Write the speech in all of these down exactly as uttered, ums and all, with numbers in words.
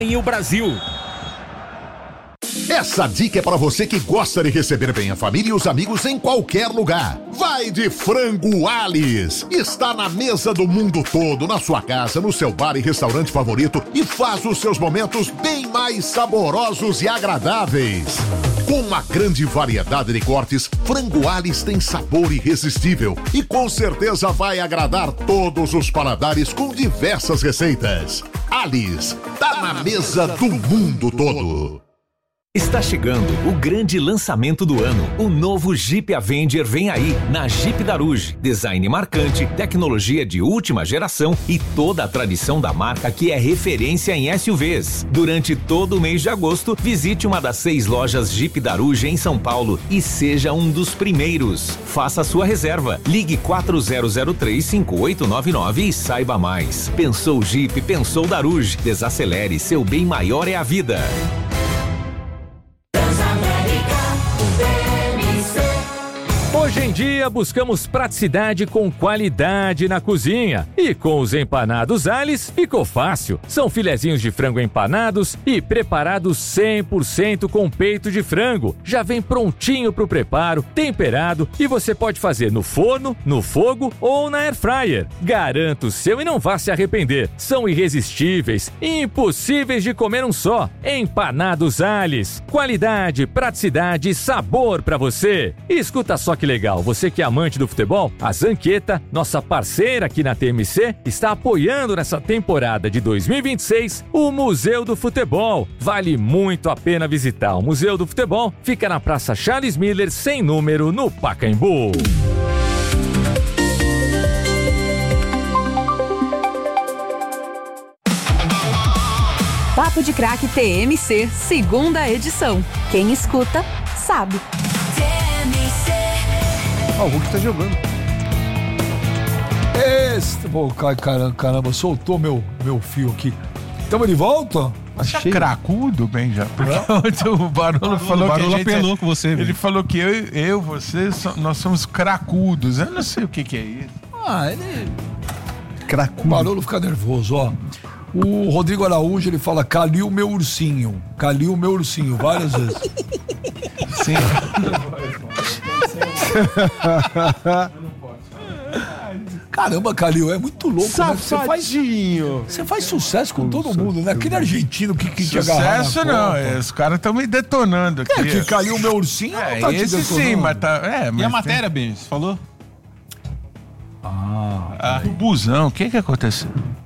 em o Brasil. Essa dica é para você que gosta de receber bem a família e os amigos em qualquer lugar. Vai de Frango Alice. Está na mesa do mundo todo, na sua casa, no seu bar e restaurante favorito e faz os seus momentos bem mais saborosos e agradáveis. Com uma grande variedade de cortes, Frango Alice tem sabor irresistível e com certeza vai agradar todos os paladares com diversas receitas. Alice, tá na mesa do mundo todo. Está chegando o grande lançamento do ano. O novo Jeep Avenger vem aí na Jeep Daruge. Design marcante, tecnologia de última geração e toda a tradição da marca que é referência em S U Vs. Durante todo o mês de agosto, visite uma das seis lojas Jeep Daruge em São Paulo e seja um dos primeiros. Faça sua reserva. Ligue quatro zero zero três, cinco oito nove nove e saiba mais. Pensou Jeep, pensou Daruge. Desacelere, seu bem maior é a vida. Hoje em dia, buscamos praticidade com qualidade na cozinha. E com os empanados Alice, ficou fácil. São filezinhos de frango empanados e preparados cem por cento com peito de frango. Já vem prontinho pro preparo, temperado, e você pode fazer no forno, no fogo ou na air fryer. Garanta o seu e não vá se arrepender. São irresistíveis e impossíveis de comer um só. Empanados Alice. Qualidade, praticidade e sabor pra você. E escuta só que legal, você que é amante do futebol, a Zanqueta, nossa parceira aqui na T M C, está apoiando nessa temporada de dois mil e vinte e seis o Museu do Futebol. Vale muito a pena visitar. O Museu do Futebol fica na Praça Charles Miller, sem número, no Pacaembu. Papo de Craque T M C, segunda edição. Quem escuta, sabe. Ah, o Hulk tá jogando. Este... Pô, caramba, caramba, soltou meu, meu fio aqui. Tamo de volta? Você é cracudo, bem já. Porque o Barolo falou o Barolo que a gente apelou com você, Ele velho. falou que eu, eu você, nós somos cracudos. Eu não sei o que que é isso. Ah, ele... Cracudo. O Barolo fica nervoso, ó. O Rodrigo Araújo, ele fala, Calil meu ursinho. Calil meu ursinho, várias vezes. Sim. Caramba, Calil, é muito louco. Safadinho. Né? Você faz, faz sucesso com todo mundo, né? Aquele argentino que, que te agarra Sucesso não, é, os caras estão me detonando aqui. É que Calil meu ursinho é, não tá te esse detonando. sim, mas tá... É, mas e a matéria, Ben, você falou? Ah, ah, o busão, o que que aconteceu?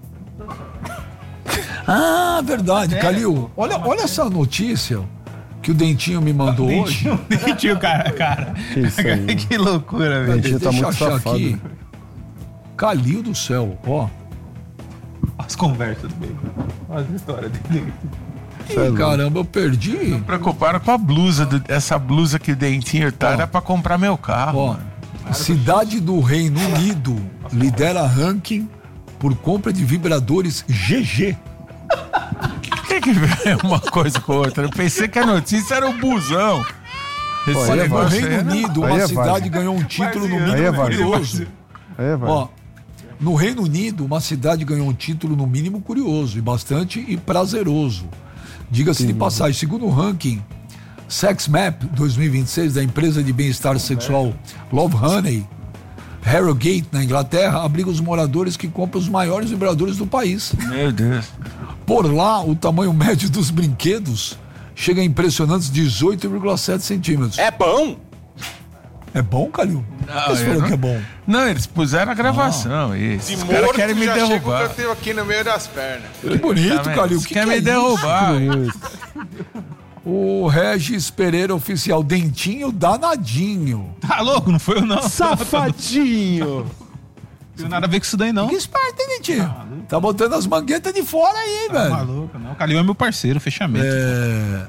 Ah, verdade, Calil. Olha, olha essa notícia que o Dentinho me mandou Dentinho, hoje. Dentinho, cara, cara. Que, isso aí, que loucura, velho. Deixa tá eu achar safado. Aqui. Calil do céu, ó. As conversas dele. As histórias dele. Ih, caramba, eu perdi. Me preocuparam com a blusa, do, essa blusa que o Dentinho tá, ó, era pra comprar meu carro. Ó, mano. Cidade do Reino Unido lidera ranking por compra de vibradores G G. Tem que ver uma coisa com outra. Eu pensei que a notícia era o busão. Esse Olha, é no Reino Unido, uma é cidade ganhou um título no mínimo é curioso. É Ó, no Reino Unido, uma cidade ganhou um título no mínimo curioso e bastante e prazeroso. Diga-se de passagem, segundo o ranking Sex Map dois mil e vinte e seis da empresa de bem-estar sexual Love Honey, Harrogate, na Inglaterra, abriga os moradores que compram os maiores vibradores do país. Meu Deus. Por lá, o tamanho médio dos brinquedos chega a impressionantes dezoito vírgula sete centímetros. É bom? É bom, Calil? Não, eles falaram não... que é bom. Não, eles puseram a gravação. Ah. Isso. De Os morto, caras querem me já derrubar. Eu tenho aqui no meio das pernas. Que bonito, tá, Calil. Que quer que me é derrubar. O Regis Pereira Oficial, Dentinho danadinho. Tá louco? Não foi eu, não. Safadinho. Não tem nada a ver com isso daí, não. Que esperto, hein, Dentinho? Ah, tá botando as manguetas de fora aí, tá velho. Tá maluco, não. O Calil é meu parceiro, fechamento. É...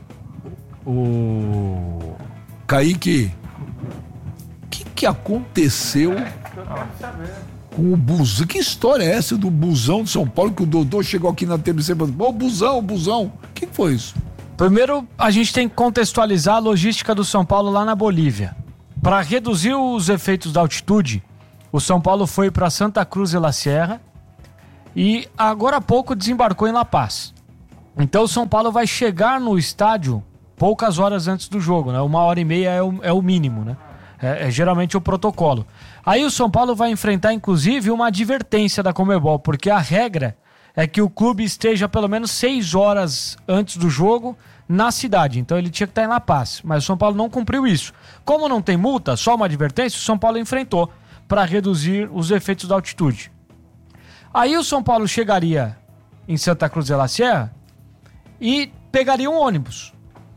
O... Kaique, o que que aconteceu com o busão? Que história é essa do busão de São Paulo que o Dodô chegou aqui na T V C e falou, ô, busão, busão. O que foi isso? Primeiro, a gente tem que contextualizar a logística do São Paulo lá na Bolívia. Para reduzir os efeitos da altitude, o São Paulo foi para Santa Cruz de la Sierra e agora há pouco desembarcou em La Paz. Então o São Paulo vai chegar no estádio poucas horas antes do jogo, né? Uma hora e meia é o, é o mínimo, né? É, é geralmente o protocolo. Aí o São Paulo vai enfrentar, inclusive, uma advertência da Conmebol, porque a regra é que o clube esteja pelo menos seis horas antes do jogo na cidade. Então ele tinha que estar em La Paz, mas o São Paulo não cumpriu isso. Como não tem multa, só uma advertência, o São Paulo enfrentou para reduzir os efeitos da altitude. Aí o São Paulo chegaria em Santa Cruz de la Sierra e pegaria um ônibus.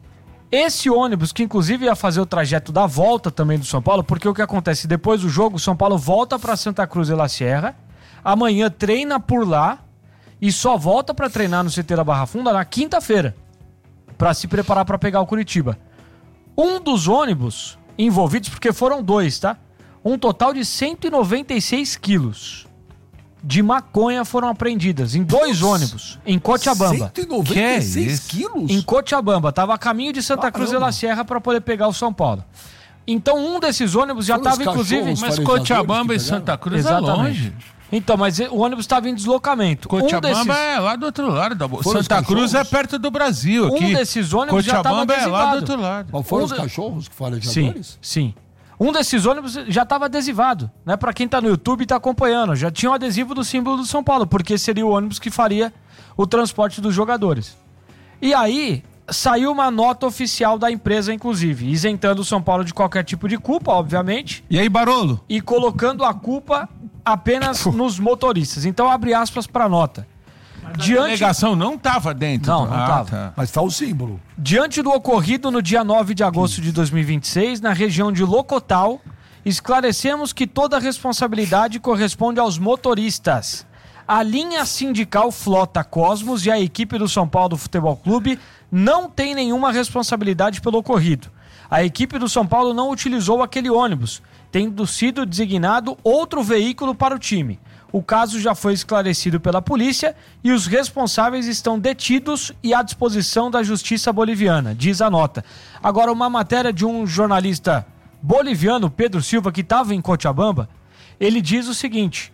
Esse ônibus, que inclusive ia fazer o trajeto da volta também do São Paulo, porque o que acontece, depois do jogo, o São Paulo volta para Santa Cruz de la Sierra, amanhã treina por lá e só volta para treinar no C T da Barra Funda na quinta-feira, para se preparar para pegar o Curitiba. Um dos ônibus envolvidos, porque foram dois, tá? Um total de cento e noventa e seis quilos de maconha foram apreendidas em dois Nossa. ônibus, em Cochabamba. cento e noventa e seis quilos? Em Cochabamba. Tava a caminho de Santa Caramba. Cruz de la Sierra para poder pegar o São Paulo. Então um desses ônibus já estava, inclusive... Mas Cochabamba e Santa Cruz Exatamente. é longe. Então, mas o ônibus estava em deslocamento. Cochabamba um desses... é lá do outro lado da bolsa. Santa Cruz é perto do Brasil. Aqui. Um desses ônibus Cochabamba já estava adesivado. é lá do outro lado. Qual foram um os de... cachorros que farejadores? Sim, sim. Um desses ônibus já estava adesivado, né? Para quem tá no YouTube e tá acompanhando, já tinha um adesivo do símbolo do São Paulo, porque seria o ônibus que faria o transporte dos jogadores. E aí, saiu uma nota oficial da empresa, inclusive, isentando o São Paulo de qualquer tipo de culpa, obviamente. E aí, Barolo? E colocando a culpa apenas nos motoristas. Então, abre aspas para a nota. Diante... A delegação não estava dentro. Não, não estava. Ah, tá. Mas está o símbolo. Diante do ocorrido no dia nove de agosto de dois mil e vinte e seis, na região de Locotal, esclarecemos que toda a responsabilidade corresponde aos motoristas. A linha sindical Flota Cosmos e a equipe do São Paulo Futebol Clube não tem nenhuma responsabilidade pelo ocorrido. A equipe do São Paulo não utilizou aquele ônibus, tendo sido designado outro veículo para o time. O caso já foi esclarecido pela polícia e os responsáveis estão detidos e à disposição da justiça boliviana, diz a nota. Agora, uma matéria de um jornalista boliviano, Pedro Silva, que estava em Cochabamba, ele diz o seguinte: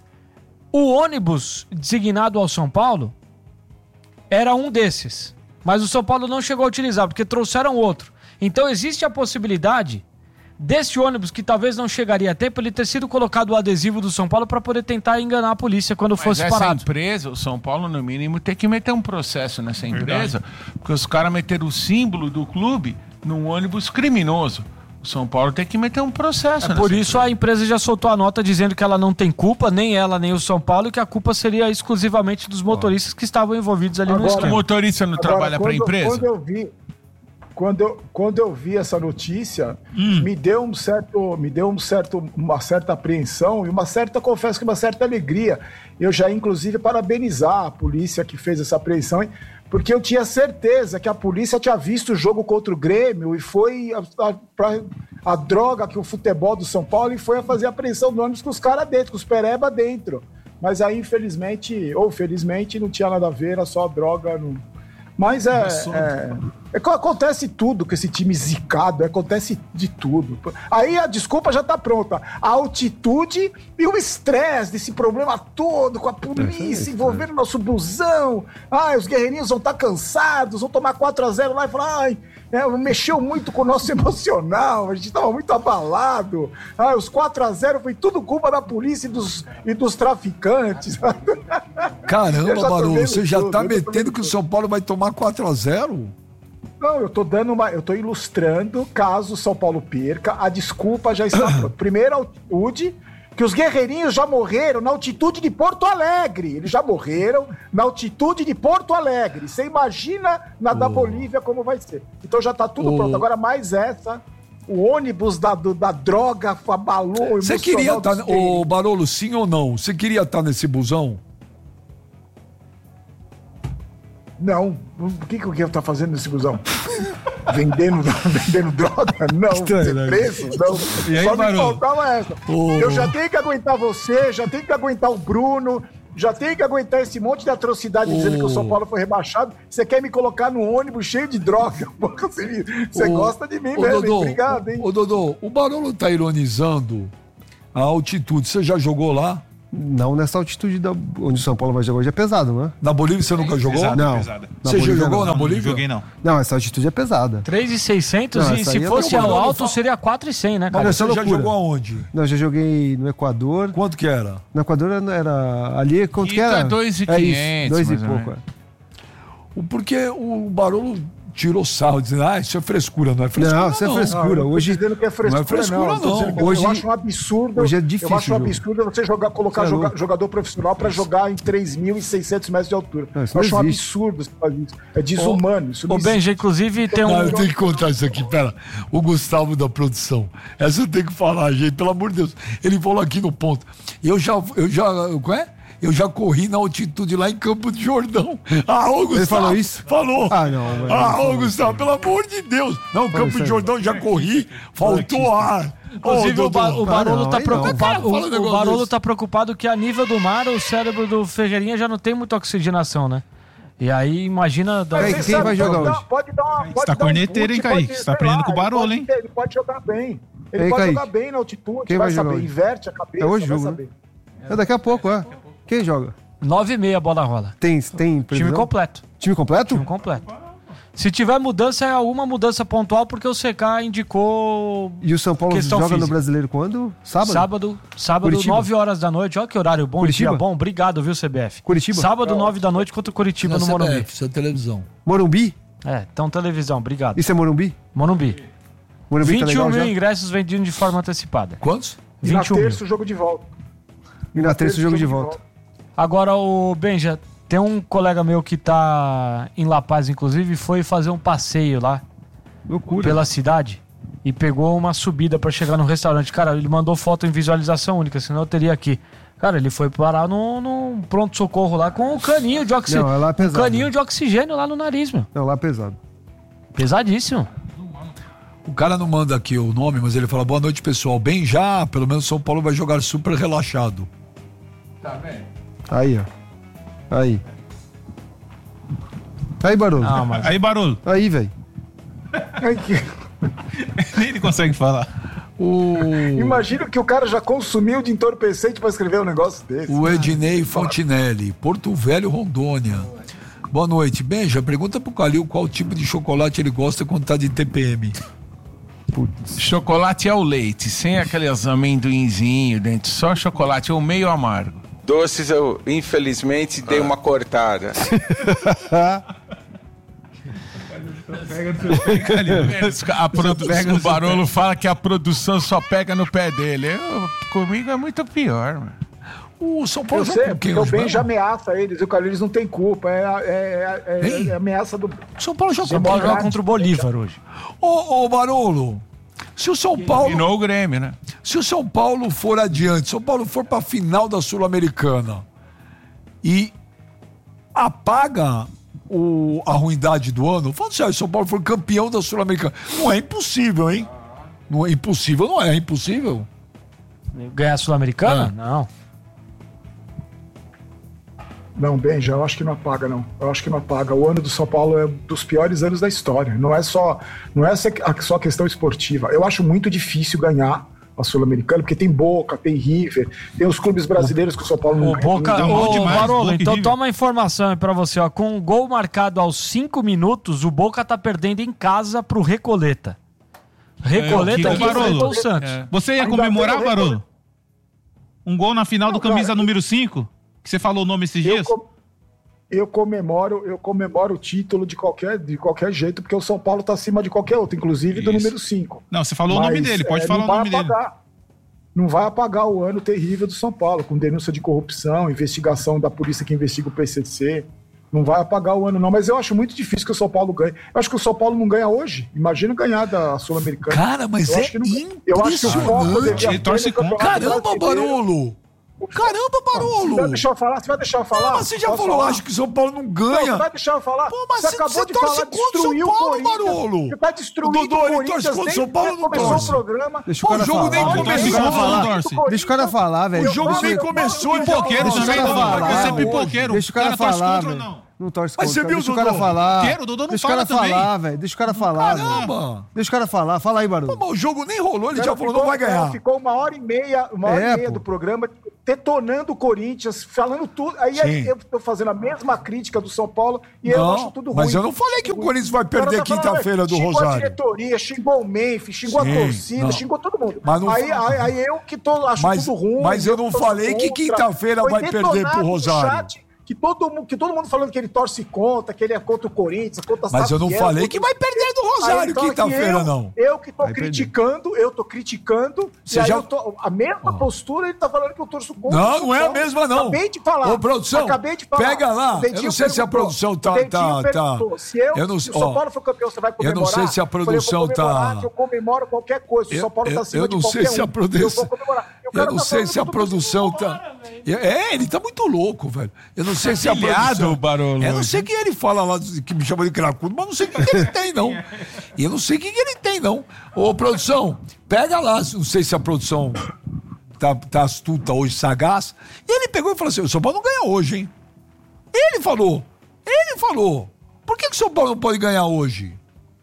o ônibus designado ao São Paulo era um desses, mas o São Paulo não chegou a utilizar, porque trouxeram outro. Então existe a possibilidade desse ônibus, que talvez não chegaria a tempo, ele ter sido colocado o adesivo do São Paulo para poder tentar enganar a polícia quando Mas fosse essa parado. Essa empresa, o São Paulo, no mínimo, tem que meter um processo nessa empresa, Verdade. porque os caras meteram o símbolo do clube num ônibus criminoso. O São Paulo tem que meter um processo. É por isso empresa. A empresa já soltou a nota dizendo que ela não tem culpa, nem ela, nem o São Paulo, e que a culpa seria exclusivamente dos motoristas oh. que estavam envolvidos ali agora, no esquema. O motorista não agora, trabalha para a empresa? Quando eu vi... Quando eu, quando eu vi essa notícia, hum. me deu um certo, me deu um certo, uma certa apreensão e uma certa, confesso que uma certa alegria. Eu já, inclusive, parabenizar a polícia que fez essa apreensão, porque eu tinha certeza que a polícia tinha visto o jogo contra o Grêmio e foi a, a, pra, a droga que o futebol do São Paulo e foi a fazer a apreensão do ônibus com os caras dentro, com os pereba dentro. Mas aí, infelizmente, ou felizmente, não tinha nada a ver, era só a droga no... Mas é, é, é, acontece tudo com esse time zicado, acontece de tudo. Aí a desculpa já tá pronta. A altitude e o estresse desse problema todo, com a polícia envolvendo o nosso busão. Ai, os guerreirinhos vão estar tá cansados, vão tomar quatro a zero lá e falar, ai, é, mexeu muito com o nosso emocional, a gente tava muito abalado. Ai, os quatro a zero foi tudo culpa da polícia e dos, e dos traficantes. Caramba, Barolo, você já tudo, tá metendo que o São Paulo vai tomar quatro a zero? Não, eu tô dando uma. Eu tô ilustrando caso o São Paulo perca. A desculpa já está pronta. Primeiro, altitude, que os guerreirinhos já morreram na altitude de Porto Alegre. Eles já morreram na altitude de Porto Alegre. Você imagina na oh. da Bolívia como vai ser. Então já tá tudo oh. pronto. Agora, mais essa. O ônibus da, do, da droga abalou. Você queria estar. Tá, ô, Barolo, sim ou não? Você queria estar tá nesse busão? Não. O que, que eu ia estar fazendo nesse busão? vendendo, vendendo droga? Não. Ser preso? Não. E aí, Só Barolo? me faltava essa. Oh. Eu já tenho que aguentar você, já tenho que aguentar o Bruno, já tenho que aguentar esse monte de atrocidade oh. dizendo que o São Paulo foi rebaixado. Você quer me colocar num ônibus cheio de droga? Você, você oh. gosta de mim, oh, velho. Dodô, Obrigado, hein? Ô, Dodô, o Barolo tá ironizando a altitude. Você já jogou lá? Não nessa altitude da, onde o São Paulo vai jogar hoje é pesado, não é? Na Bolívia você nunca jogou? Pesada, não. pesada. Você já jogou não. na Bolívia? Não joguei não. Não, essa altitude é pesada. três mil e seiscentos e se fosse ao alto seria quatro mil e cem, né, cara? Mas você já jogou aonde? Não, eu já joguei no Equador. Quanto que era? No Equador era ali, quanto que era? dois mil e quinhentos. Dois e pouco, é. Porque o Barolo tirou sarro, dizendo, ah, isso é frescura, não é frescura. Não, isso é frescura. Não, hoje dizendo que é frescura, não é frescura, não. não. não. Hoje, eu acho um absurdo. Hoje é difícil. Eu acho um absurdo você jogar, colocar é joga, jogador profissional para jogar em três mil e seiscentos metros de altura. Não, eu acho um absurdo. É desumano. Isso o Benja, inclusive, tem um. Não, eu tenho que contar isso aqui, pera. O Gustavo da produção. Essa eu tenho que falar, gente, pelo amor de Deus. Ele falou aqui no ponto. Eu já. Eu já. Qual é? Eu já corri na altitude lá em Campo de Jordão. Ah, ô Gustavo. Ele falou isso? Falou. Ah, não. Velho, ah, ô Gustavo, pelo amor de Deus. Não, Campo de Jordão já corri, faltou ar. Inclusive, oh, o, ba o Barolo ah, tá preocupado. O, o Barolo tá preocupado que a nível do mar, o cérebro do Ferreirinha já não tem muita oxigenação, né? E aí, imagina... Da... Kaique, quem vai jogar hoje? Pode dar uma... Você tá corneteiro, hein, Kaique? Você tá aprendendo com o Barolo, hein? Ele pode jogar bem. Ele Ei, pode Kaique. jogar bem na altitude, Quem vai, vai saber. Jogar hoje? Inverte a cabeça, é hoje vai jogo, saber. Né? É daqui a pouco, é. Quem joga? nove e meia a bola rola. Tem, tem previsão? Time completo. Time completo? Time completo. Se tiver mudança, é uma mudança pontual, porque o C K indicou. E o São Paulo joga física. No Brasileiro quando? Sábado? Sábado, sábado nove horas da noite. Olha que horário bom, Curitiba? dia bom. Obrigado, viu, C B F? Curitiba? Sábado, nove da noite, contra o Curitiba no Morumbi. Isso é televisão. Morumbi? É, então televisão, obrigado. Isso é Morumbi? Morumbi. Morumbi vinte e um tá mil já? ingressos vendidos de forma antecipada. Quantos? E na terça o jogo de volta. E na terça o jogo de volta. Agora, o Benja, tem um colega meu que tá em La Paz, inclusive, foi fazer um passeio lá. Loucura. Pela cidade. E pegou uma subida pra chegar no restaurante. Cara, ele mandou foto em visualização única, senão eu teria aqui. Cara, ele foi parar num, num pronto-socorro lá com um caninho de oxigênio. Não, é lá pesado. Um caninho de oxigênio lá no nariz, meu. Não, lá é pesado. Pesadíssimo. O cara não manda aqui o nome, mas ele fala, boa noite, pessoal. Bem já, pelo menos São Paulo vai jogar super relaxado. Tá vendo? Aí, ó. Aí. Aí, Barolo. Ah, mas... Aí, Barolo. Aí, velho. Nem ele consegue falar. O... Imagina que o cara já consumiu de entorpecente pra escrever um negócio desse. O Ednei Fontinelli, Porto Velho, Rondônia. Boa noite. Benja, pergunta pro Calil qual tipo de chocolate ele gosta quando tá de T P M. Putz. Chocolate é o leite, sem aqueles amendoinzinhos dentro, só chocolate, é o meio amargo. Doces eu, infelizmente, dei uma cortada. A produção, o Barolo fala que a produção só pega no pé dele. Eu, comigo é muito pior, mano. O São Paulo eu sei, porque o Ben já ameaça eles, e o Carlinhos não tem culpa. É, é, é, é ameaça do. São Paulo já São Paulo joga contra o Bolívar hoje. Ô, ô Barolo, se o São Paulo. Eliminou o Grêmio, né? Se o São Paulo for adiante, São Paulo for pra final da Sul-Americana e apaga o, a ruindade do ano, falando sério, se o São Paulo for campeão da Sul-Americana, não é impossível, hein? Não é impossível, não é, é impossível. Ganhar a Sul-Americana? Ah. Não. Não, Benja, eu acho que não apaga, não. Eu acho que não apaga. O ano do São Paulo é um dos piores anos da história. Não é só, não é só questão esportiva. Eu acho muito difícil ganhar a Sul-Americana, porque tem Boca, tem River, tem os clubes brasileiros que o São Paulo não o ganha. Boca, Não, ô, demais, Barolo, Boca então River. toma a informação aí pra você, ó. Com um gol marcado aos cinco minutos, o Boca tá perdendo em casa pro Recoleta. Recoleta É, que Barolo, enfrentou o Santos. É. Você ia Ainda comemorar, tem o Barolo? Um gol na final Não, do camisa cara, número cinco? Que você falou o nome esses Eu, dias? com- eu comemoro, eu comemoro o título de qualquer, de qualquer jeito, porque o São Paulo tá acima de qualquer outro, inclusive do Isso. número cinco. Não, você falou o nome Mas, dele, pode é, falar não o vai nome dele. apagar, Não vai apagar o ano terrível do São Paulo, com denúncia de corrupção, investigação da polícia que investiga o P C C. Não vai apagar o ano, não. Mas eu acho muito difícil que o São Paulo ganhe. Eu acho que o São Paulo não ganha hoje. Imagina ganhar da Sul-Americana. Cara, mas eu é acho que não... Eu acho que o foco impressionante. devia torce ser no contra. Campeonato Caramba, Brasileiro. Barolo! Caramba, Você vai Barolo! deixar eu falar? Você vai deixar eu falar? Não, mas você já Posso falou, falar? acho que o São Paulo não Não, ganha. você vai deixar eu falar? Pô, mas você você- acabou você de torce falar, contra o São destruiu o Paulo, Corinthians. Barolo. Você tá destruindo O Dodô, o ele Corinthians torce contra o desde São Paulo, que não começou torce. o programa. Deixa o Pô, cara o jogo falar. nem Olha, começou, deixa eu não falar. torce. Deixa o cara falar, velho. O jogo nem começou, ele já Pipoqueiro Deixa o também, cara não, falar, porque você é velho. pipoqueiro. Deixa o cara torce falar, contra ou velho. não? Não torce Mas contra. você viu Deixa o o cara Dodô? falar. Quero, o Dodô não Deixa o fala cara também. falar, velho. Deixa o cara falar. Caramba! Velho. Deixa o cara falar. Fala aí, Barulho. Mas o jogo nem rolou, ele Cara, já falou, ficou, não vai ganhar. cara, ficou uma hora e meia, uma hora É, e meia pô. do programa, detonando o Corinthians, falando tudo. Aí, aí eu tô fazendo a mesma crítica do São Paulo e eu Não, acho tudo ruim. mas eu não falei que o Corinthians vai O cara perder tá falando, quinta-feira do xingou Rosário. a diretoria, xingou o Memphis, xingou Sim, a torcida, não. xingou todo mundo. Mas não aí, fa- aí, aí eu que tô, acho Mas- tudo ruim. mas eu não tô falei que contra. quinta-feira Foi vai perder detonado pro no Rosário. chat Que todo, mundo, que todo mundo falando que ele torce contra, que ele é contra o Corinthians, contra a Mas eu não Safiel, falei contra- que vai perder do Rosário Aí, então, quinta-feira, eu- não. Eu que tô Vai criticando, eu tô criticando, Você e aí já- eu tô, a mesma postura, ele tá falando que eu torço contra. Não, não é a mesma, não. Acabei de falar. Ô, produção, acabei de falar. pega lá. O Dentinho Eu não sei se a perguntou. produção tá- O Dentinho tá- tá- perguntou, Se, eu, eu não- se o São ó, Paulo for campeão, você vai eu comemorar? não sei se a Eu falei, produção eu vou comemorar, tá- que eu comemoro qualquer coisa. Se o Eu- São Paulo eu- tá acima eu de não qualquer sei se a um, produção- eu vou comemorar. E o Eu cara não tá sei falando se que a eu tô produção torcendo tá. É, ele tá muito louco, velho. Eu não sei se a pilhado, produção. Barolo, Eu não hoje. sei quem ele fala lá, que me chama de cracudo, mas não sei o que, que ele tem, não. E eu não sei o que, que ele tem, não. Ô, produção, pega lá, não sei se a produção tá, tá astuta hoje, sagaz. E ele pegou e falou assim: o São Paulo não ganha hoje, hein? Ele falou. Ele falou. Por que, que o São Paulo não pode ganhar hoje?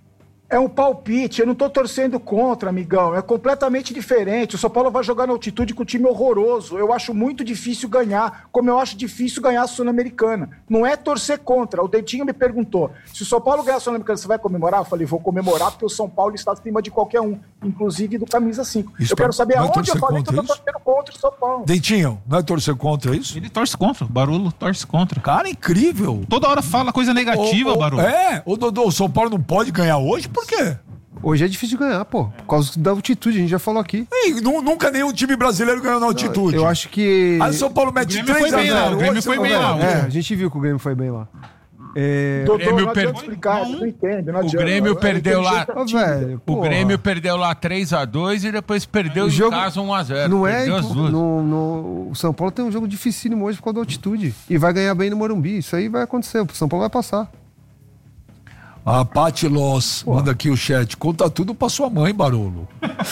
É um palpite, eu não tô torcendo contra, amigão. É completamente diferente. O São Paulo vai jogar na altitude com um time horroroso. Eu acho muito difícil ganhar, como eu acho difícil ganhar a Sul-Americana. Não é torcer contra. O Dentinho me perguntou: se o São Paulo ganhar a Sul-Americana, você vai comemorar? Eu falei: vou comemorar porque o São Paulo está acima de qualquer um, inclusive do camisa cinco. Isso eu quero pra- saber não é aonde eu torcer falei que eu tô contra isso? torcendo contra o São Paulo. Dentinho, não é torcer contra isso? Ele torce contra. O Barulho torce contra. Cara, incrível. Toda hora fala coisa negativa, Ô, ô, Barulho. É, o Dodô, o São Paulo não pode ganhar hoje? Por quê? Hoje é difícil de ganhar, pô. Por causa da altitude, a gente já falou aqui. Ei, nu- nunca nenhum time brasileiro ganhou na altitude. Eu acho que. Aí o São Paulo mete Grêmio três foi a bem lá, zero. o Grêmio Hoje, foi São bem Paulo- lá. É, a gente viu que o Grêmio foi bem lá. É... Dodô, Grêmio não adianta per- explicar, não entende, não O adianta. Grêmio É perdeu lá- inteligência Ô, tímida. velho, O porra. Grêmio perdeu lá três a dois e depois perdeu O em jogo casa um a zero. Não é. Perdeu as impo- duas. No, no- o São Paulo tem um jogo dificílimo hoje por causa da altitude. E vai ganhar bem no Morumbi. Isso aí vai acontecer. O São Paulo vai passar. A Paty Loss manda aqui o chat. Conta tudo pra sua mãe, Barolo.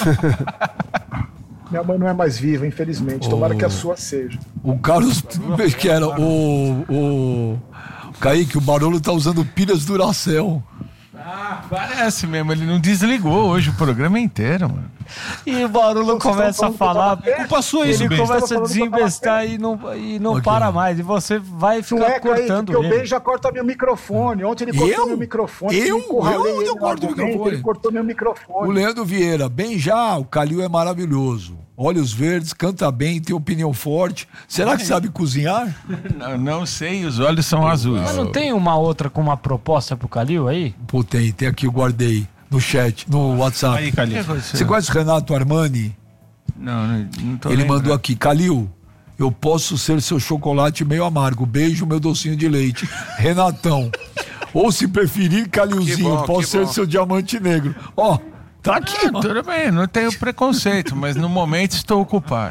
Minha mãe não é mais viva, infelizmente. Tomara que a sua seja. O Carlos, que era o, o Kaique, o Barolo tá usando pilhas Duracell. Ah, parece mesmo. Ele não desligou hoje o programa inteiro, mano. E o Barulho começa a falar, É culpa sua isso, ele Bento. começa a Tava falando que eu tava desinvestar e não, e não Ok. para mais. E você vai Não ficar é, Kaique, cortando porque o ele. Ben já corta meu microfone. Ontem ele cortou Eu? meu microfone. Eu? eu encurralei Eu ele não no corto o argumento, microfone. Ele cortou meu O microfone. Leandro Vieira, bem já, o Calil é maravilhoso. Olhos verdes, canta bem, tem opinião forte. Será que sabe cozinhar? Não, não sei, os olhos são azuis. Mas não tem uma outra com uma proposta pro Calil aí? Pô, tem, tem aqui, eu guardei no chat, no WhatsApp. Aí, Calil. Você conhece o Renato Armani? Não, não, não tô Ele lembrando. mandou aqui, Calil, eu posso ser seu chocolate meio amargo. Beijo, meu docinho de leite. Renatão. Ou se preferir, Calilzinho, Que bom, posso que ser bom. seu diamante negro. Ó, tá aqui, Ah, ó. tudo bem, não tenho preconceito, mas no momento estou ocupado.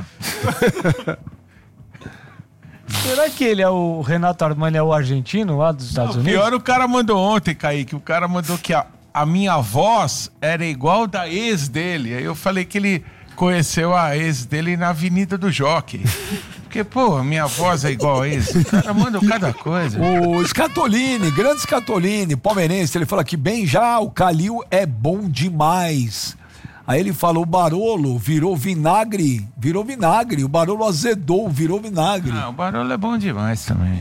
Será que ele é o Renato Armani, é o argentino lá dos Estados O Unidos? pior, o cara mandou ontem, Kaique, o cara mandou que a, a minha voz era igual da ex dele. Aí eu falei que ele conheceu a ex dele na Avenida do Jockey. Porque, pô, a minha voz é igual a ex. O cara manda cada coisa. O Scatolini, grande Scatolini, palmeirense, ele fala que bem já, o Calil é bom demais. Aí ele falou, o Barolo virou vinagre, virou vinagre, o Barolo azedou, virou vinagre. Ah, o Barolo é bom demais também.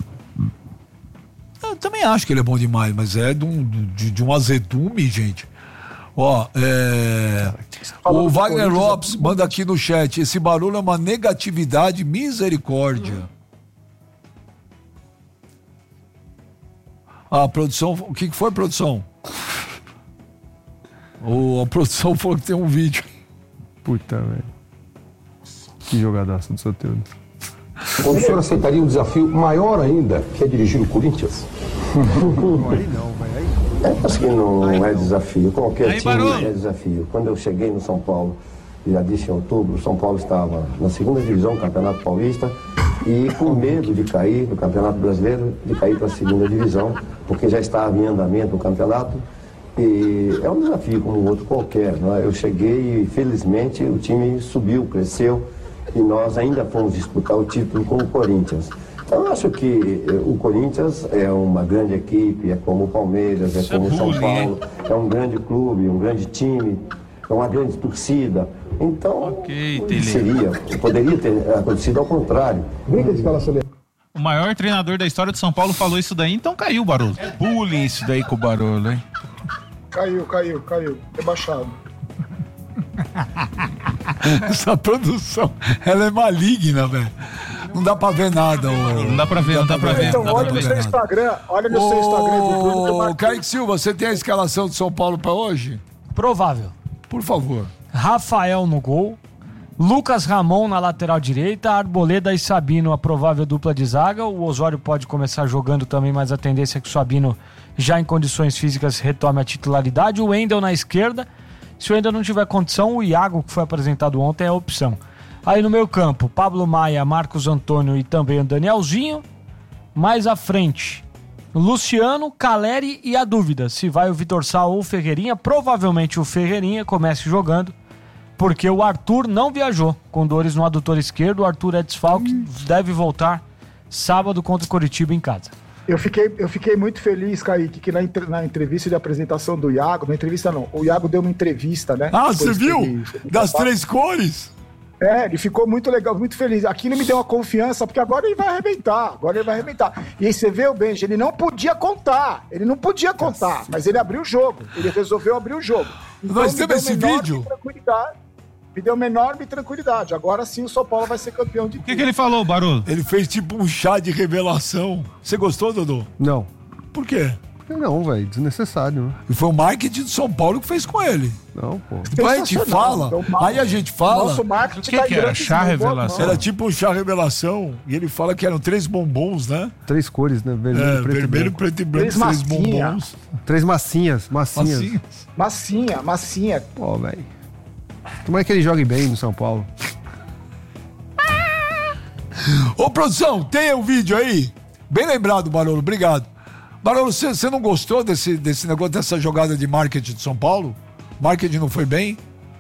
Eu também acho que ele é bom demais, mas é de um, de, de um azedume, gente. Ó, é... O Wagner Lopes manda aqui no chat, esse Barolo é uma negatividade, misericórdia. Ah, produção, o que que foi, produção? O, a produção falou que tem um vídeo. Puta, velho. Que jogadaço do Soteldo. O senhor aceitaria um desafio maior ainda, que é dirigir o Corinthians? Aí não, vai aí. É, acho que não é desafio. Qualquer Aí, time Barolo. é desafio. Quando eu cheguei no São Paulo, já disse em outubro, o São Paulo estava na segunda divisão do Campeonato Paulista e com medo de cair no Campeonato Brasileiro, de cair para a segunda divisão, porque já estava em andamento o campeonato. E é um desafio como outro qualquer. Não é? Eu cheguei e, felizmente, o time subiu, cresceu e nós ainda fomos disputar o título com o Corinthians. Então, eu acho que o Corinthians é uma grande equipe, é como o Palmeiras, é como o São Paulo, é um grande clube, um grande time, é uma grande torcida. Então, okay, seria, poderia ter acontecido ao contrário. Brinca de escalação. O maior treinador da história de São Paulo falou isso daí, então caiu o Barolo. É bullying isso daí com o Barolo, hein? Caiu, caiu, caiu. Rebaixado. Essa produção, ela é maligna, velho. Não dá pra ver nada. Ô. Não dá pra ver, não dá pra ver. Então, olha no seu Instagram, olha no seu Instagram do Bruno. Ô, Kaique Silva, você tem a escalação de São Paulo pra hoje? Provável. Por favor. Rafael no gol, Lucas Ramon na lateral direita, Arboleda e Sabino, a provável dupla de zaga. O Osório pode começar jogando também, mas a tendência é que o Sabino, já em condições físicas, retome a titularidade. O Wendel na esquerda. Se o Wendel não tiver condição, o Iago, que foi apresentado ontem, é a opção. Aí no meio campo, Pablo Maia, Marcos Antônio e também o Danielzinho. Mais à frente, Luciano, Caleri e a dúvida, se vai o Vitor Sá ou o Ferreirinha. Provavelmente o Ferreirinha comece jogando, porque o Arthur não viajou com dores no adutor esquerdo. O Arthur é desfalque, hum. deve voltar sábado contra o Coritiba em casa. Eu fiquei, eu fiquei muito feliz, Kaique, que na, na entrevista de apresentação do Iago, na entrevista não, o Iago deu uma entrevista, né? Ah, você viu? Ele, das três cores? É, ele ficou muito legal, muito feliz. Aquilo me deu uma confiança, porque agora ele vai arrebentar, agora ele vai arrebentar. E aí você vê o Benji, ele não podia contar, ele não podia contar, mas ele abriu o jogo, ele resolveu abrir o jogo. Então, nós temos esse vídeo? Me deu uma enorme tranquilidade. Agora sim o São Paulo vai ser campeão de tudo. O que, que ele falou, Barolo? Ele fez tipo um chá de revelação. Você gostou, Dodô? Não. Por quê? Não, velho, desnecessário, né? E foi o marketing do São Paulo que fez com ele. Não, pô. Depois a gente fala, então, aí a gente fala... Nosso marketing o que, tá que era? Chá revelação? Era tipo um chá revelação, e ele fala que eram três bombons, né? Três cores, né? Vermelho, é, preto, vermelho, e branco. preto e branco, três, três bombons. Três massinhas, massinhas. Massinhas. Massinha, massinha. Pô, velho. Tomara que ele jogue bem no São Paulo. Ô, produção, tem o vídeo aí? Bem lembrado, Barolo, obrigado. Barolo, você não gostou desse, desse negócio, dessa jogada de marketing de São Paulo? Marketing não foi bem?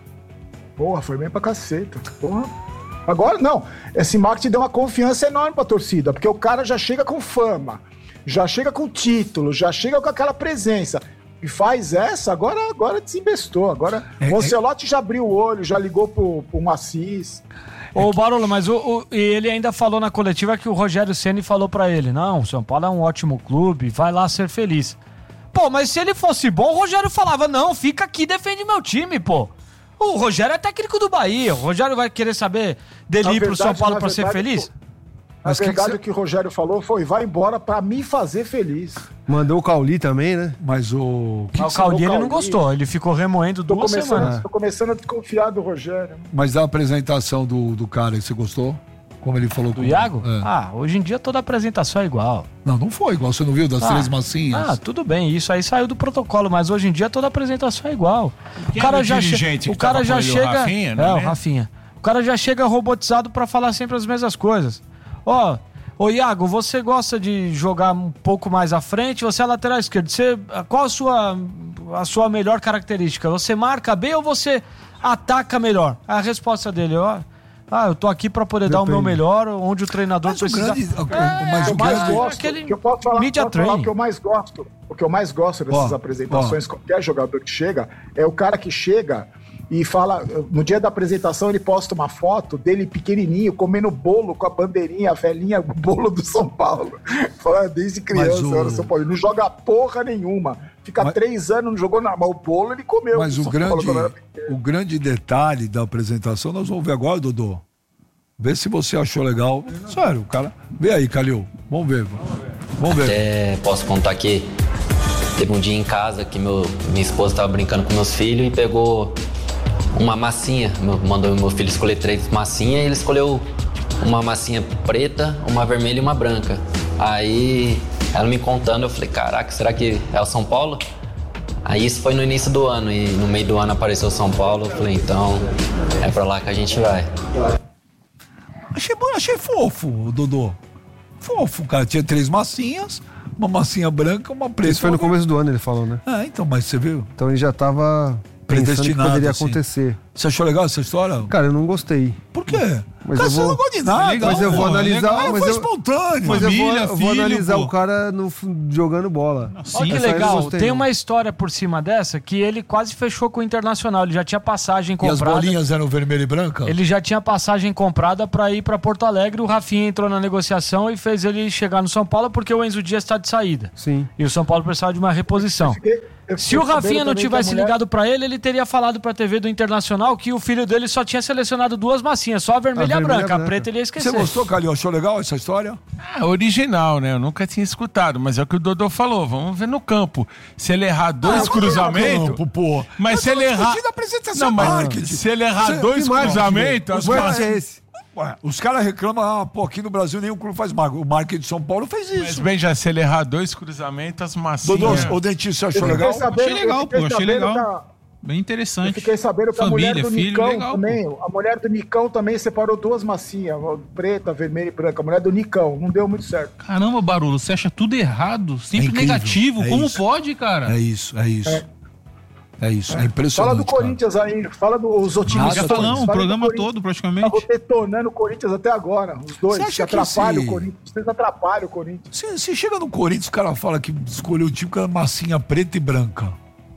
Porra, foi bem pra caceta. Porra. Agora, não. Esse marketing deu uma confiança enorme pra torcida, porque o cara já chega com fama, já chega com título, já chega com aquela presença. E faz essa, agora, agora desembestou. Agora é, o Ancelotti é... já abriu o olho, já ligou pro, pro Assis. Ô, Barolo, mas o, o, ele ainda falou na coletiva que o Rogério Ceni falou pra ele: não, o São Paulo é um ótimo clube, vai lá ser feliz. Pô, mas se ele fosse bom, o Rogério falava: não, fica aqui, defende meu time, pô. O Rogério é técnico do Bahia, o Rogério vai querer saber dele na ir verdade, pro São Paulo pra verdade, ser feliz? Na verdade, que que... o que o Rogério falou foi: vai embora pra me fazer feliz. Mandou o Cauli também, né? Mas o... Que Mas que o Cauli ele não gostou, ele ficou remoendo tô duas semanas. Tô começando a desconfiar do Rogério. Mas a apresentação do, do cara, você gostou? Como ele falou do com Iago? É. Ah, hoje em dia toda apresentação é igual. Não, não foi igual, você não viu das ah, três massinhas? Ah, tudo bem, isso aí saiu do protocolo, mas hoje em dia toda apresentação é igual. O cara já, che... o cara já chega, o Rafinha, não é, é o Rafinha. O cara já chega robotizado pra falar sempre as mesmas coisas. Ó, ô Iago, você gosta de jogar um pouco mais à frente, você é lateral esquerdo. Você, qual a sua, a sua melhor característica? Você marca bem ou você ataca melhor? A resposta dele, ó, ah, eu tô aqui pra poder Depende. dar o meu melhor, onde o treinador mas precisa... O grande, é, mas o mais grande... gosto, aquele que eu posso falar, media posso falar o que eu mais gosto, o que eu mais gosto dessas ó, apresentações, ó. qualquer jogador que chega, é o cara que chega e fala, no dia da apresentação ele posta uma foto dele pequenininho, comendo bolo com a bandeirinha, a velhinha, o bolo do São Paulo. Fala, desde criança, o... São Paulo. Ele não joga porra nenhuma. Fica mas... três anos, não jogou nada, mas o bolo ele comeu. Mas o grande, o grande detalhe da apresentação, nós vamos ver agora, Dodô. Vê se você achou legal. Sério, cara. Vê aí, Calil. Vamos ver. Vamos ver. Até posso contar que teve um dia em casa que meu, minha esposa estava brincando com meus filhos e pegou uma massinha. Mandou meu filho escolher três massinhas e ele escolheu uma massinha preta, uma vermelha e uma branca. Aí ela me contando, eu falei, caraca, será que é o São Paulo? Aí isso foi no início do ano e no meio do ano apareceu o São Paulo. Eu falei, então é pra lá que a gente vai. Achei, achei fofo, Dodô. Fofo, cara. Tinha três massinhas, uma massinha branca, uma preta. Isso foi no começo do ano, ele falou, né? Ah, então, mas você viu? Então ele já tava pensando que poderia assim. acontecer. Você achou legal essa história? Cara, eu não gostei. Por quê? Mas cara, eu vou... você não gosta de nada. Legal, mas eu vou pô, analisar... Mas mas foi eu... espontâneo. Mas Família, eu vou, eu vou filho, analisar pô. o cara no, jogando bola. Olha que legal, tem uma história por cima dessa que ele quase fechou com o Internacional. Ele já tinha passagem comprada. E as bolinhas eram vermelha e branca? Ele já tinha passagem comprada para ir para Porto Alegre. O Rafinha entrou na negociação e fez ele chegar no São Paulo porque o Enzo Dias está de saída. Sim. E o São Paulo precisava de uma reposição. Eu fiquei, eu Se o Rafinha não tivesse mulher... ligado para ele, ele teria falado para a T V do Internacional que o filho dele só tinha selecionado duas massinhas, só a vermelha e a, a branca. branca. A preta ele ia esquecer. Você gostou, Calil? Achou legal essa história? É original, né? Eu nunca tinha escutado, mas é o que o Dodô falou. Vamos ver no campo. Se ele errar dois ah, cruzamentos... Campo, pô. Mas se ele errar... Não, mas se ele errar Você, dois cruzamentos... O marketing é esse. Ué, os caras reclamam, ah, pô, aqui no Brasil nenhum clube faz marketing. O marketing de São Paulo fez isso. Mas bem, já se ele errar dois cruzamentos, as massinhas... Dodô, o dentista, você achou legal? Sabendo, achei legal, pô, achei legal. Da... Bem interessante. Eu fiquei sabendo que Família, a mulher do filho, Nicão legal, também, pô. a mulher do Nicão também separou duas massinhas, preta, vermelha e branca. A mulher do Nicão, não deu muito certo. Caramba, Barulho, você acha tudo errado, sempre é negativo. É Como isso. pode, cara? É isso, é isso. É. É isso, é, é impressionante. Fala do Corinthians cara. aí, fala dos otimistas. Já falamos, o programa todo praticamente. Tava detonando o Corinthians até agora, os dois. Você atrapalham se... o Corinthians, vocês atrapalham o Corinthians. Se, se chega no Corinthians, o cara fala que escolheu o time com a massinha preta e branca.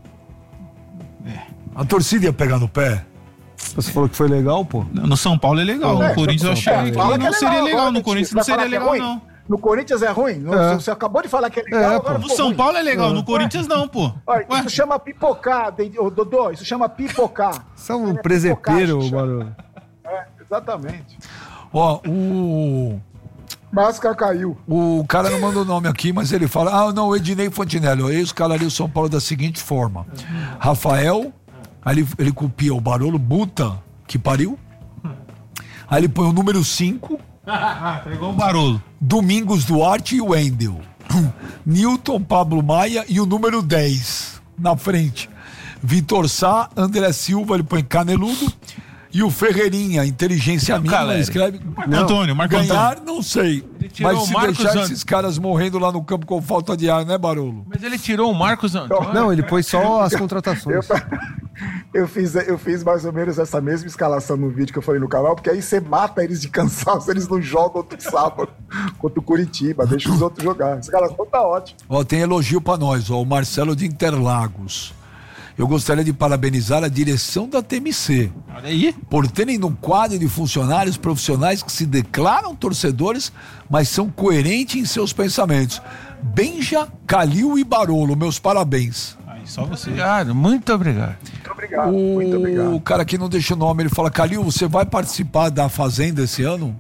É. A torcida ia pegar no pé. Você falou que foi legal, pô? No São Paulo é legal, é, no Corinthians eu achei é, que não é seria legal, no Corinthians não seria legal, não. No Corinthians é ruim? No, é. Você acabou de falar que é legal. É, agora no São ruim. Paulo é legal, é. no Corinthians não, pô. Olha, isso chama pipocar, Dodô, isso chama pipocar. Isso é um é presepeiro, Barulho. É, exatamente. Ó, o... Máscara caiu. O cara não mandou o nome aqui, mas ele fala, ah, não, o Ednei Fontinelli, eu escalaria o São Paulo da seguinte forma. Rafael, aí ele, ele copia o Barolo, Buta, que pariu. Aí ele põe o número cinco... Ah, pegou o Barolo. Domingos Duarte e o Wendel. Newton, Pablo Maia e o número dez na frente. Vitor Sá, André Silva, ele põe Caneludo. E o Ferreirinha, inteligência mínima, escreve. Marco Antônio, Marco Ganhar, Antônio. não sei. Mas se deixar Ant... esses caras morrendo lá no campo com falta de ar, né, Barolo? Mas ele tirou o Marcos Antônio. Não, ele pôs só as contratações. Eu, eu, fiz, eu fiz mais ou menos essa mesma escalação no vídeo que eu falei no canal, porque aí você mata eles de cansaço, eles não jogam outro sábado contra o Curitiba, deixa os outros jogar. A escalação tá ótima. Ó, tem elogio pra nós, ó, o Marcelo de Interlagos. Eu gostaria de parabenizar a direção da T M C Olha aí. por terem no quadro de funcionários profissionais que se declaram torcedores, mas são coerentes em seus pensamentos. Benja, Calil e Barolo, meus parabéns. Aí, só você. Obrigado, muito obrigado. Muito obrigado, o... muito obrigado. O cara que não deixa o nome, ele fala, Calil, você vai participar da Fazenda esse ano?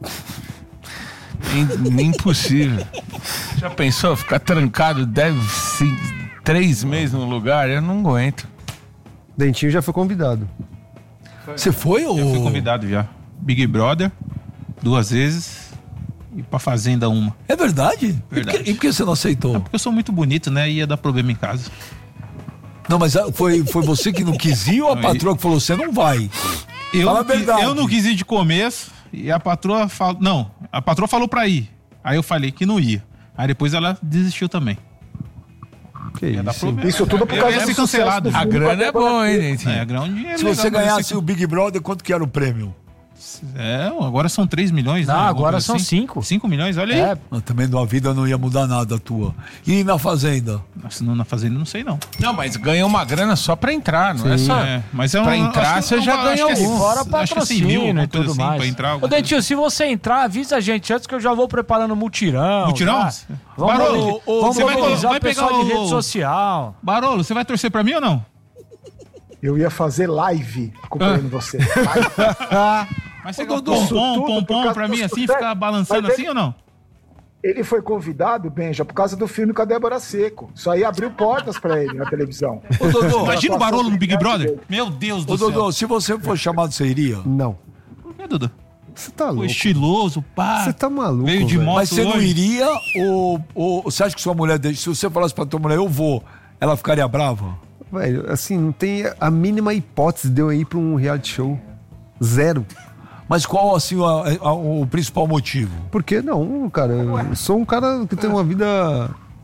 Impossível. Já pensou ficar trancado deve três meses no lugar? Eu não aguento. Dentinho já foi convidado. Você foi ou... Eu fui convidado já. Big Brother, duas vezes. E pra Fazenda, uma. É verdade? Verdade. E por que, e por que você não aceitou? É porque eu sou muito bonito, né? Ia dar problema em casa. Não, mas foi, foi você que não quis ir ou a patroa que falou, você não vai? Eu, Fala a verdade. eu não quis ir de começo e a patroa falou... Não, a patroa falou pra ir. Aí eu falei que não ia. Aí depois ela desistiu também. Que isso? Isso tudo por causa de cancelado. A grana é boa, hein, gente? É, a grana é um dinheiro. Se legal, você ganhasse ser... o Big Brother, quanto que era o prêmio? É, agora são três milhões, não, né? agora são assim. cinco. cinco milhões, olha aí. É. Eu também na vida não ia mudar nada a tua. E na Fazenda? Nossa, não, na Fazenda não sei não. Não, mas ganha uma grana só pra entrar, não Sim. é só... É, mas é um, pra entrar você já ganhou um. Fora patrocínio e tudo assim, mais. Pra entrar, Ô, Dentinho, se você entrar, avisa a gente antes que eu já vou preparando mutirão. Mutirão? Já. Vamos, Barolo, o, vamos você vai, vai o pessoal pegar de o... rede social. Barolo, você vai torcer pra mim ou não? Eu ia fazer live acompanhando ah. você. Live. Mas você dá um pompom, pompom pra mim assim, ficar balançando assim ou não? Ele foi convidado, Benja, por causa do filme com a Débora Seco. Isso aí abriu portas pra ele na televisão. Ô, Dodô, imagina o Barolo no Big Brother. Dele. Meu Deus do Ô, céu. Dodô, se você for chamado, você iria? Não. Por que, Dodô? Você tá louco. Foi estiloso, pá. Você tá maluco. Veio de moto. Mas você hoje. não iria ou, ou você acha que sua mulher, se você falasse pra tua mulher, eu vou, ela ficaria brava? Velho, assim, não tem a mínima hipótese de eu ir pra um reality show. Zero. Mas qual, assim, a, a, o principal motivo? Porque não, cara, eu sou um cara que tem uma vida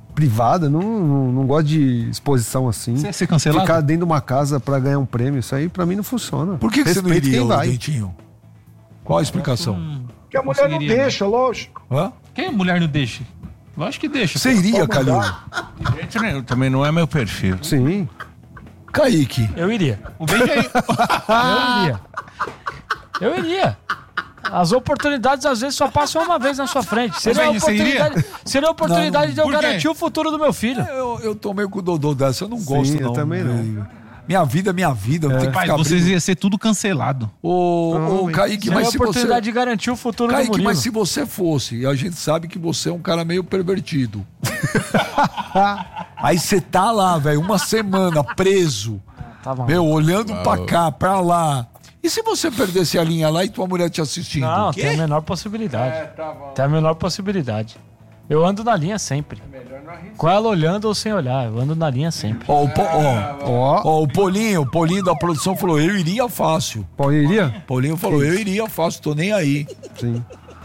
privada, não, não, não gosto de exposição assim. Você ia ser cancelado? Ficar dentro de uma casa pra ganhar um prêmio, isso aí pra mim não funciona. Por que, que você não Respeito iria, quem vai. Dentinho? Qual a explicação? Hum, Porque a mulher não deixa, lógico. Hã? Quem a mulher não deixa? Lógico que deixa. Você iria, Calil? Gente, né, também não é meu perfil. Sim. Kaique. Eu iria. O Benjamin. Eu iria. Eu iria. As oportunidades às vezes só passam uma vez na sua frente. Seria a Mas aí, você oportunidade, seria a oportunidade Não, de eu por quê? garantir o futuro do meu filho. Eu, eu tô meio com o Dodô dessa, eu não gosto, eu não. também não. Minha vida é minha vida, eu tenho que Rapaz, ficar vocês abrindo. iam ser tudo cancelado. Ô, ô, Kaique, Seria mas a se oportunidade você... de garantir o futuro do Kaique, Murilo. mas se você fosse, e a gente sabe que você é um cara meio pervertido. Aí você tá lá, velho, uma semana preso, Tá bom. meu, olhando pra cá, pra lá. E se você perdesse a linha lá e tua mulher te assistindo? Não, Quê? tem a menor possibilidade. É, tá bom. Tem a menor possibilidade. Eu ando na linha sempre. Com ela olhando ou sem olhar, eu ando na linha sempre. Ó, o, Po- ó, ó, ó, o Paulinho, o Paulinho da produção falou, eu iria fácil. Paulinho iria? Paulinho falou, eu iria fácil, tô nem aí. Sim.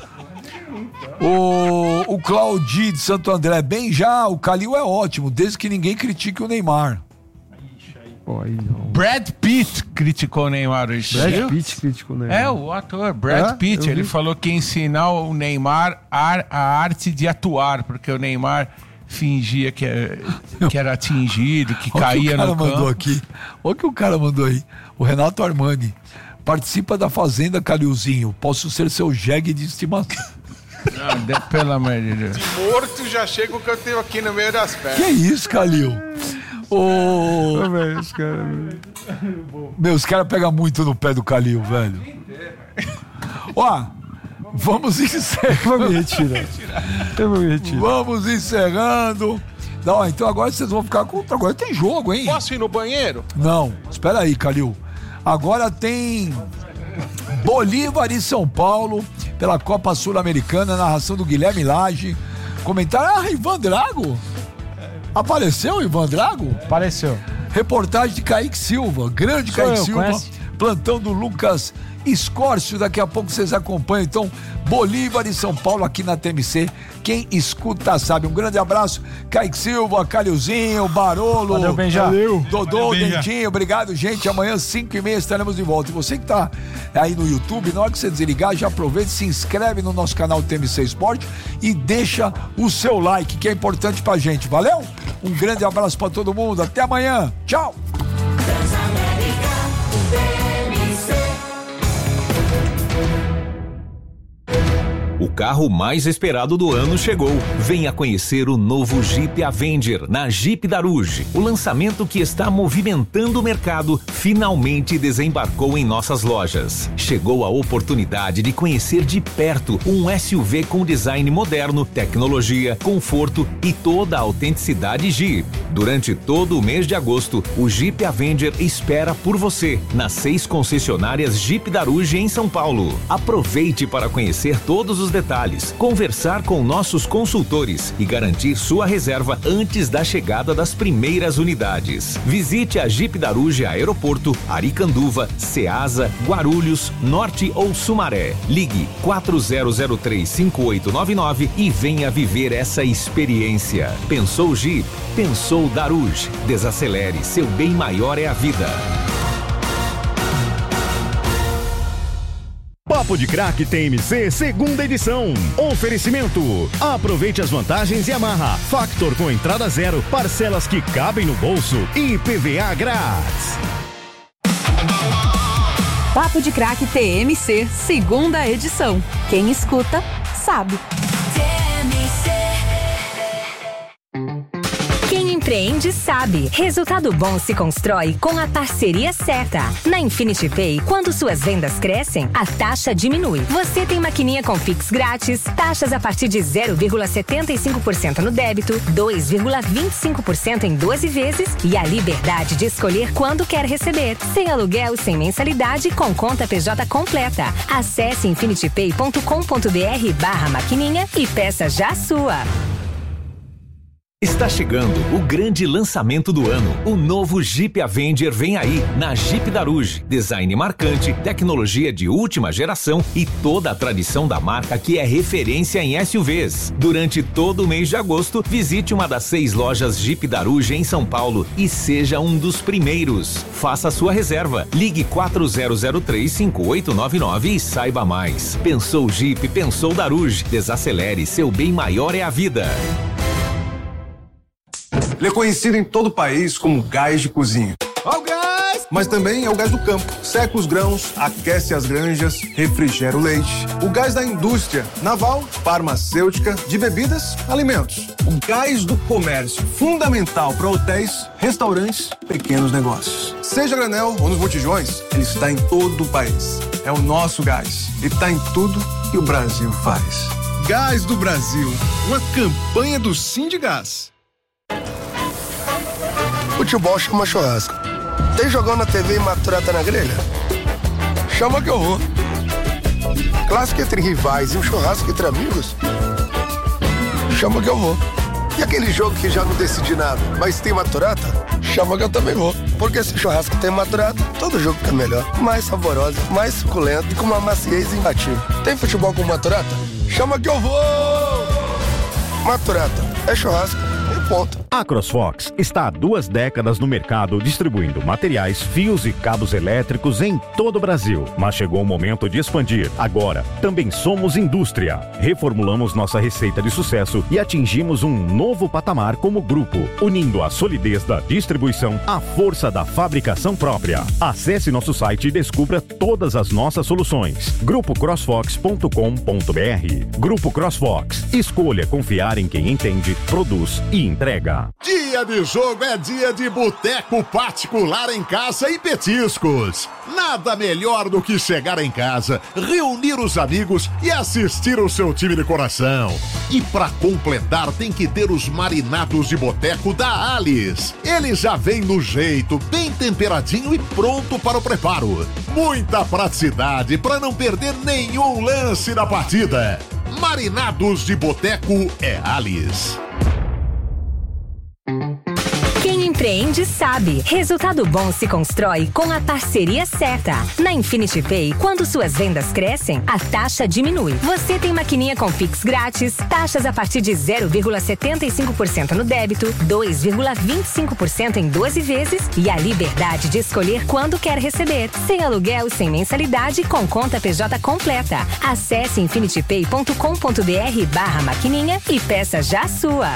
O, o Claudi de Santo André, bem já, o Calil é ótimo, desde que ninguém critique o Neymar. Pô, aí não. Brad Pitt criticou o Neymar hoje. Brad Pitt criticou, né? É, o ator Brad É? Pitt, Eu ele vi. falou que ia ensinar o Neymar a, a arte de atuar, porque o Neymar fingia que, é- que era atingido, que Olha o caía que o cara no mandou campo. aqui. Olha o que o cara mandou aí. O Renato Armani. Participa da Fazenda, Calilzinho. Posso ser seu jegue de estimação. Não, de- pelo amor de Deus. Morto já chega o que eu tenho aqui no meio das pernas. Que isso, Calil? Ô. Ô, velho, esse cara. Meu, os caras pegam muito no pé do Calil, velho. Ó, vamos encerrando. Eu vou me retirar. Eu vou me retirar. Vamos encerrando. Não, então agora vocês vão ficar com. Agora tem jogo, hein? Posso ir no banheiro? Não, espera aí, Calil. Agora tem Bolívar e São Paulo pela Copa Sul-Americana, narração do Guilherme Lage. Comentário, ah, Ivan Drago. Apareceu o Ivan Drago? Apareceu. Reportagem de Kaique Silva, grande Sou Kaique eu, Silva. conhece? Plantão do Lucas Escórcio, daqui a pouco vocês acompanham. Então, Bolívar e São Paulo aqui na T M C. Quem escuta sabe. Um grande abraço, Kaique Silva, Calilzinho, Barolo. Valeu, Benja. Valeu. Dodô, Valeu, Benja. Dentinho, obrigado, gente. Amanhã, cinco e meia, estaremos de volta. E você que tá aí no YouTube, na hora que você desligar, já aproveita, se inscreve no nosso canal T M C Esporte e deixa o seu like, que é importante pra gente. Valeu? Um grande abraço pra todo mundo. Até amanhã. Tchau. O carro mais esperado do ano chegou. Venha conhecer o novo Jeep Avenger na Jeep Daruge. O lançamento que está movimentando o mercado finalmente desembarcou em nossas lojas. Chegou a oportunidade de conhecer de perto um S U V com design moderno, tecnologia, conforto e toda a autenticidade Jeep. Durante todo o mês de agosto, o Jeep Avenger espera por você nas seis concessionárias Jeep Daruge em São Paulo. Aproveite para conhecer todos os detalhes, conversar com nossos consultores e garantir sua reserva antes da chegada das primeiras unidades. Visite a Jeep Daruge Aeroporto, Aricanduva, Ceasa, Guarulhos, Norte ou Sumaré. Ligue quatro zero zero três cinco oito nove nove e venha viver essa experiência. Pensou Jeep? Pensou Daruge. Desacelere, seu bem maior é a vida. Papo de Crack T M C, segunda edição. Oferecimento. Aproveite as vantagens Yamaha. Factor com entrada zero, parcelas que cabem no bolso e I P V A grátis. Papo de Crack T M C, segunda edição. Quem escuta, sabe. Quem empreende sabe. Resultado bom se constrói com a parceria certa. Na Infinity Pay, quando suas vendas crescem, a taxa diminui. Você tem maquininha com Pix grátis, taxas a partir de zero vírgula setenta e cinco por cento no débito, dois vírgula vinte e cinco por cento em doze vezes e a liberdade de escolher quando quer receber. Sem aluguel, sem mensalidade, com conta P J completa. Acesse infinitypay ponto com ponto br barra maquininha e peça já a sua. Está chegando o grande lançamento do ano. O novo Jeep Avenger vem aí, na Jeep Daruge. Design marcante, tecnologia de última geração e toda a tradição da marca que é referência em S U Vs. Durante todo o mês de agosto, visite uma das seis lojas Jeep Daruge em São Paulo e seja um dos primeiros. Faça sua reserva. Ligue quatro zero zero três, cinco oito nove nove e saiba mais. Pensou Jeep, pensou Daruge. Desacelere, seu bem maior é a vida. Ele é conhecido em todo o país como gás de cozinha. Ó o gás! Mas também é o gás do campo. Seca os grãos, aquece as granjas, refrigera o leite. O gás da indústria naval, farmacêutica, de bebidas, alimentos. O gás do comércio, fundamental para hotéis, restaurantes, pequenos negócios. Seja granel ou nos botijões, ele está em todo o país. É o nosso gás. E está em tudo que o Brasil faz. Gás do Brasil, uma campanha do Sindigás. Futebol chama churrasco. Tem jogão na T V e maturata na grelha? Chama que eu vou. Clássico entre rivais e um churrasco entre amigos? Chama que eu vou. E aquele jogo que já não decidi nada, mas tem maturata? Chama que eu também vou. Porque se churrasco tem maturata, todo jogo fica melhor. Mais saboroso, mais suculento e com uma maciez imbatível. Tem futebol com maturata? Chama que eu vou! Maturata é churrasco. Ponto. A CrossFox está há duas décadas no mercado distribuindo materiais, fios e cabos elétricos em todo o Brasil. Mas chegou o momento de expandir. Agora, também somos indústria. Reformulamos nossa receita de sucesso e atingimos um novo patamar como grupo, unindo a solidez da distribuição à força da fabricação própria. Acesse nosso site e descubra todas as nossas soluções. grupo crossfox ponto com ponto b r. Grupo CrossFox. Escolha confiar em quem entende, produz e entrega. Dia de jogo é dia de boteco particular em casa e petiscos. Nada melhor do que chegar em casa, reunir os amigos e assistir o seu time de coração. E pra completar tem que ter os marinados de boteco da Alice. Ele já vem no jeito, bem temperadinho e pronto para o preparo. Muita praticidade para não perder nenhum lance da partida. Marinados de boteco é Alice. Quem empreende sabe. Resultado bom se constrói com a parceria certa. Na Infinity Pay, quando suas vendas crescem, a taxa diminui. Você tem maquininha com Pix grátis, taxas a partir de zero vírgula setenta e cinco por cento no débito, dois vírgula vinte e cinco por cento em doze vezes e a liberdade de escolher quando quer receber. Sem aluguel, sem mensalidade, com conta P J completa. Acesse infinitypay ponto com ponto b r barra maquininha e peça já a sua.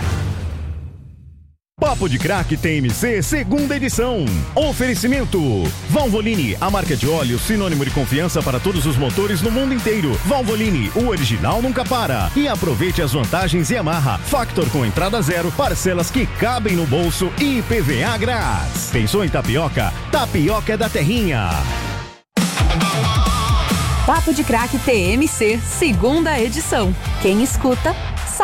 Papo de Crack T M C, segunda edição. Oferecimento. Valvoline, a marca de óleo sinônimo de confiança para todos os motores no mundo inteiro. Valvoline, o original nunca para. E aproveite as vantagens Yamaha. Factor com entrada zero, parcelas que cabem no bolso e I P V A grátis. Pensou em tapioca? Tapioca é da Terrinha. Papo de Crack T M C, segunda edição. Quem escuta,